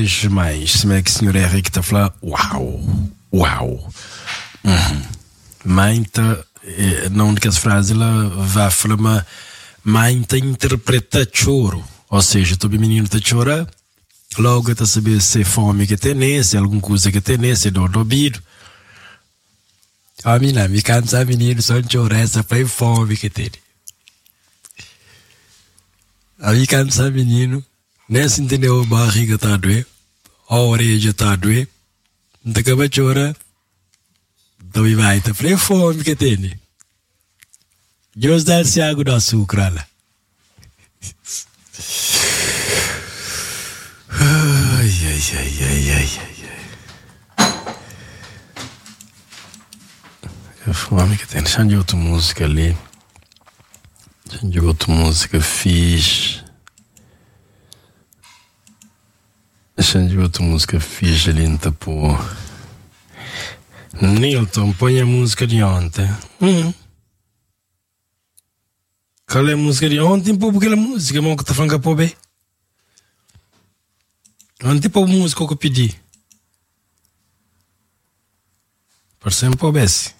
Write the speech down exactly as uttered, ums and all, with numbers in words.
fixe demais. Se é que o senhor Henrique está a falar, uau, uau. Uhum. Mãe tá, na única frase ela vai falar, mas mãe tá interpreta choro. Ou seja, todo menino tá chorando, logo tá saber se é fome que tem, se é alguma coisa que tem, se é dor do ouvido. A menina, me cansa menino, só chorar, essa foi fome que tem. A me cansa menino, nessa entendeu a barriga tá doendo, a orelha tá doendo, não tá acaba de chorar, então me vai, tá foi fome que tem. Deus dá-se água do açúcar lá. Ai, ai, ai, ai, ai, ai. A fome que tem. Deixa eu de outra música ali. Deixa eu de outra música fixe. Deixa eu de outra música fixe ali no Tapô. Nilton, põe a música de ontem. Hum. Qual é a música de ontem? Pô, porque a música que tá falando que pô, bem. Ontem, pô, a música que eu pedi. Por sempre, pô, besse.